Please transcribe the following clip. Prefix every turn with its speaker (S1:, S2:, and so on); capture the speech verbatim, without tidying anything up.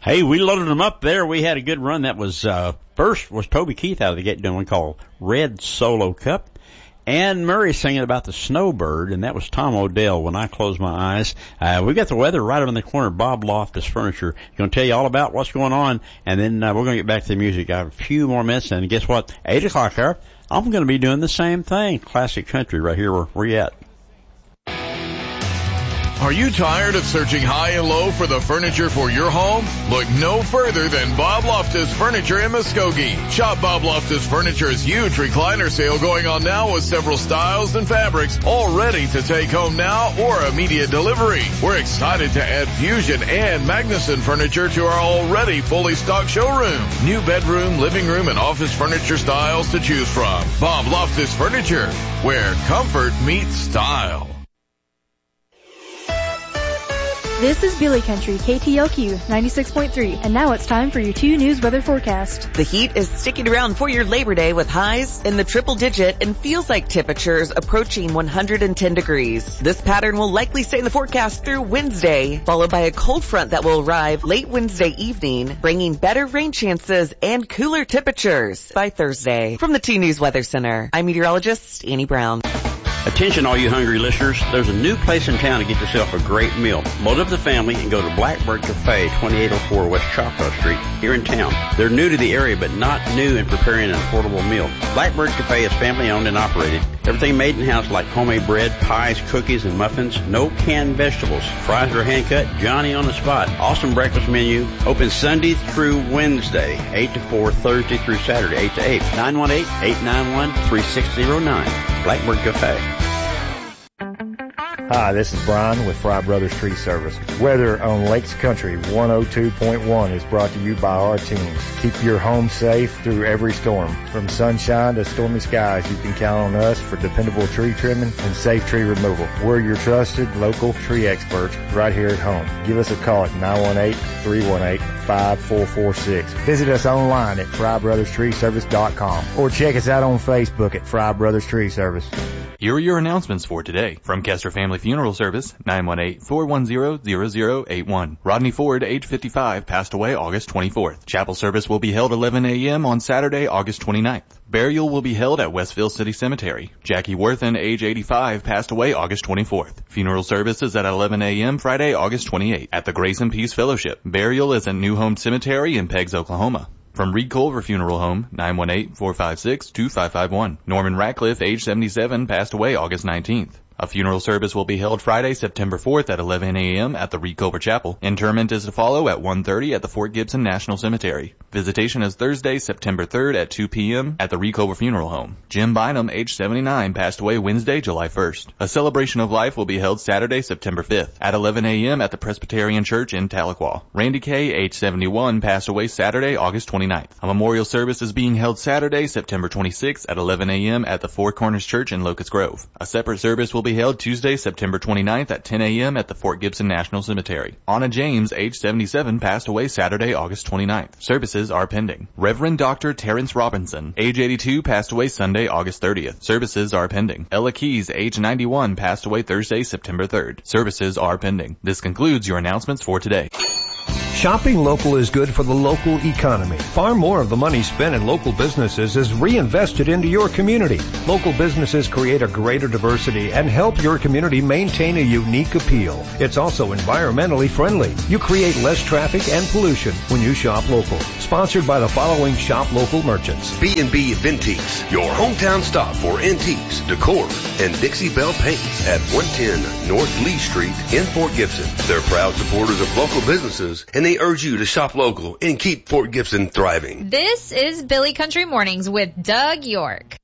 S1: Hey, we loaded them up there. We had a good run. That was, uh, first was Toby Keith out of the gate doing one called Red Solo Cup. Ann Murray singing about the snowbird, and that was Tom Odell, When I Close My Eyes. Uh, we got the weather right around the corner. Bob Loftus Furniture is going to tell you all about what's going on, and then uh, we're going to get back to the music. I have a few more minutes, and guess what? eight o'clock hour, I'm going to be doing the same thing. Classic country right here where we're at.
S2: Are you tired of searching high and low for the furniture for your home? Look no further than Bob Loftus Furniture in Muskogee. Shop Bob Loftus Furniture's huge recliner sale going on now with several styles and fabrics all ready to take home now or immediate delivery. We're excited to add Fusion and Magnuson furniture to our already fully stocked showroom. New bedroom, living room, and office furniture styles to choose from. Bob Loftus Furniture, where comfort meets style.
S3: This is Billy Country, K T L Q ninety-six point three, and now it's time for your two news weather forecast.
S4: The heat is sticking around for your Labor Day with highs in the triple digit and feels like temperatures approaching one hundred ten degrees. This pattern will likely stay in the forecast through Wednesday, followed by a cold front that will arrive late Wednesday evening, bringing better rain chances and cooler temperatures by Thursday. From the two News Weather Center, I'm meteorologist Annie Brown.
S1: Attention all you hungry listeners, there's a new place in town to get yourself a great meal. Load up the family and go to Blackbird Cafe, twenty-eight oh four West Choctaw Street, here in town. They're new to the area, but not new in preparing an affordable meal. Blackbird Cafe is family owned and operated. Everything made in-house like homemade bread, pies, cookies, and muffins. No canned vegetables. Fries are hand-cut, Johnny on the spot. Awesome breakfast menu. Open Sunday through Wednesday, eight to four, Thursday through Saturday, eight to eight. nine one eight, eight nine one, three six zero nine. Blackbird Cafe.
S5: Hi, this is Brian with Fry Brothers Tree Service. Weather on Lakes Country one oh two point one is brought to you by our team. Keep your home safe through every storm. From sunshine to stormy skies, you can count on us for dependable tree trimming and safe tree removal. We're your trusted local tree experts right here at home. Give us a call at nine one eight, three one eight, five four four six. Visit us online at fry brothers tree service dot com or check us out on Facebook at Fry Brothers Tree Service.
S6: Here are your announcements for today. From Kester Family Funeral Service, nine one eight, four one zero, zero zero eight one. Rodney Ford, age fifty-five, passed away August twenty-fourth. Chapel service will be held eleven a.m. on Saturday, August twenty-ninth. Burial will be held at Westville City Cemetery. Jackie Worthen, age eighty-five, passed away August twenty-fourth. Funeral services at eleven a.m. Friday, August twenty-eighth. At the Grace and Peace Fellowship. Burial is at New Home Cemetery in Peggs, Oklahoma. From Reed Culver Funeral Home, nine one eight, four five six, two five five one. Norman Ratcliffe, age seventy-seven, passed away August nineteenth. A funeral service will be held Friday, September fourth at eleven a.m. at the Reed Culver Chapel. Interment is to follow at one thirty at the Fort Gibson National Cemetery. Visitation is Thursday, September third at two p.m. at the Reed Culver Funeral Home. Jim Bynum, age seventy-nine, passed away Wednesday, July first. A celebration of life will be held Saturday, September fifth at eleven a.m. at the Presbyterian Church in Tahlequah. Randy Kay, age seventy-one, passed away Saturday, August twenty-ninth. A memorial service is being held Saturday, September twenty-sixth at eleven a.m. at the Four Corners Church in Locust Grove. A separate service will be held Tuesday, September twenty-ninth at ten a.m. at the Fort Gibson National Cemetery. Anna James, age seventy-seven, passed away Saturday, August twenty-ninth. Services are pending. Reverend Doctor Terrence Robinson, age eighty-two, passed away Sunday, August thirtieth. Services are pending. Ella Keys, age ninety-one, passed away Thursday, September third. Services are pending. This concludes your announcements for today.
S7: Shopping local is good for the local economy. Far more of the money spent in local businesses is reinvested into your community. Local businesses create a greater diversity and help your community maintain a unique appeal. It's also environmentally friendly. You create less traffic and pollution when you shop local. Sponsored by the following shop local merchants.
S8: B and B Vintiques, your hometown stop for antiques, decor, and Dixie Belle paints at one ten North Lee Street in Fort Gibson. They're proud supporters of local businesses, and they urge you to shop local and keep Fort Gibson thriving.
S9: This is Billy Country Mornings with Doug York.